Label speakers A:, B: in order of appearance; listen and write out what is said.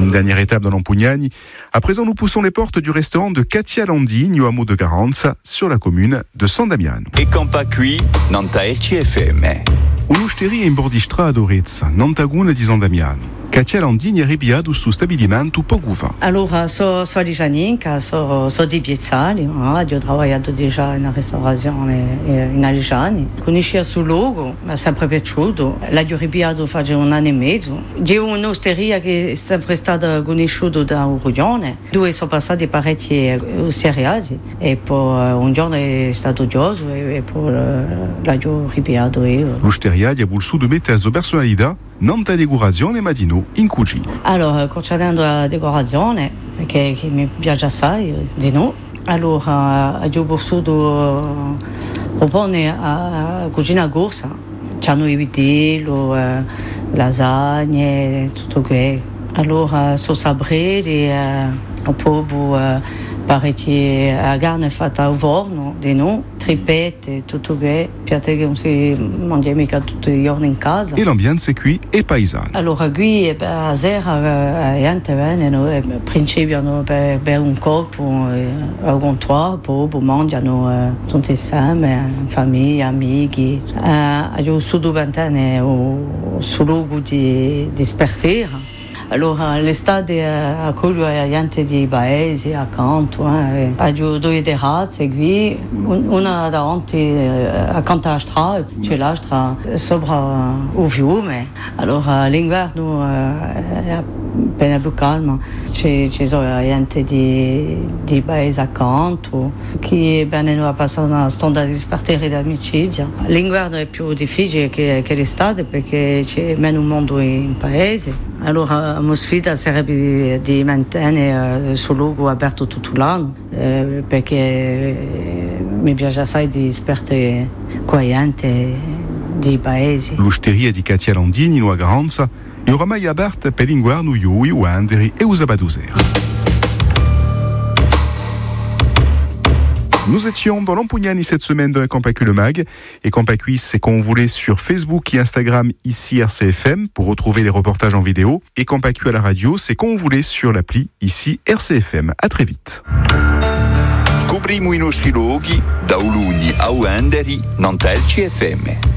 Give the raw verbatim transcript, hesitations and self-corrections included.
A: Une dernière étape dans l'Ampugnani. À présent, nous poussons les portes du restaurant de Katia Landini, au hameau de Garanza, sur la commune de San Damiano.
B: E Campacui, Nanta R C F M.
A: Un'osteria in Bordistra ad Orezza, Nantaguna di San Damiano. Katia Landini è ribiato su stabilimento poco fa.
C: Allora, so, so di Gianinca, so, so di Piazzali, ho lavorato già in ristorazione in Algiani. Conoscevo sul luogo, mi è sempre piaciuto. L'ho ribiato fa un anno e mezzo. C'è un'osteria che è sempre stata conosciuta da un rione. Due sono passati parecchi osteriati e poi un giorno è stato Gioso e poi l'ho ribiato io.
A: L'osteria di Abulsu de Meteso personalità, Nanta decorazione Madino in cucina.
C: Allora, concernendo la decorazione, che, che mi piace assai di noi, allora ho voluto proporre a cucina corsa. C'hanno i vitello, eh, lasagne, tutto questo. Allora, sono sabreti, eh, un po' eh, parecchie a carne fatta al forno di noi, tripette, tutto questo, piatti che non si mangia mica tutti i giorni in casa.
A: E l'ambiance qui è paesana.
C: Allora qui a sera la gente viene, al principio per, per un colpo, al comptoir, poi mangiano tutti insieme, famiglia, amici. Io sono vent'anni sul luogo di, di spartire. Allora l'estate accolgo la gente di paesi accanto, eh. Ho due terrazze qui, una davanti accanto alla strada, c'è l'altra sopra il fiume. Allora l'inverno è appena più calmo, c'è, c'è la gente di, di paesi accanto che vengono a passare una stonda di spartire d'amicizia. L'inverno è più difficile che, che l'estate perché c'è meno mondo in paese. Allora la mia sfida sarebbe di mantenere il suo luogo aperto tutto l'anno eh, perché eh, mi piace assai di spartire con la gente di paesi.
A: L'osteria di Katia Landini a Garanza è oramai aperta per l'inverno io, i Wanderi e i Sabadoser. Nous étions dans l'Ampugnani cette semaine dans Campacui le Mag. Et Campacui, c'est quand vous voulez sur Facebook et Instagram, ici R C F M, pour retrouver les reportages en vidéo. Et Campacui à la radio, c'est quand vous voulez sur l'appli, ici R C F M. À très vite.
B: Scopriamo i nostri luoghi da Ulugni a Wanderi, Nanta R C F M.